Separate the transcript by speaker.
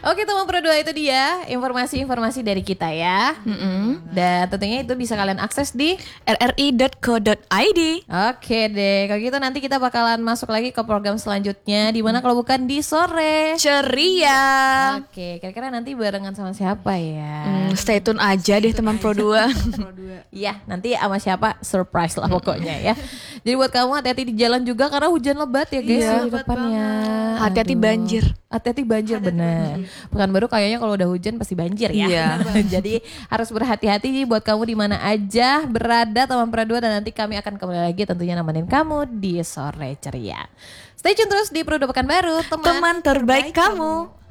Speaker 1: Oke teman Pro 2, itu dia informasi-informasi dari kita ya. Dan tentunya itu bisa kalian akses di
Speaker 2: rri.co.id.
Speaker 1: Oke deh, kalau gitu nanti kita bakalan masuk lagi ke program selanjutnya. Di mana kalau bukan di sore
Speaker 2: Ceria.
Speaker 1: Oke, kira-kira nanti barengan sama siapa ya?
Speaker 2: Stay tune aja deh teman Pro 2.
Speaker 1: Iya, nanti sama siapa surprise lah pokoknya ya. Jadi buat kamu hati-hati di jalan juga karena hujan lebat ya guys
Speaker 2: Iya,
Speaker 1: di depannya.
Speaker 2: Hati-hati
Speaker 1: Aduh.
Speaker 2: banjir.
Speaker 1: Hati-hati banjir benar. Pekanbaru kayaknya kalau udah hujan pasti banjir ya.
Speaker 2: Iya.
Speaker 1: Jadi harus berhati-hati nih buat kamu di mana aja berada teman Pro 2, dan nanti kami akan kembali lagi tentunya nemenin kamu di sore ceria. Stay tune terus di Pro 2 Pekanbaru,
Speaker 2: Teman terbaik kamu.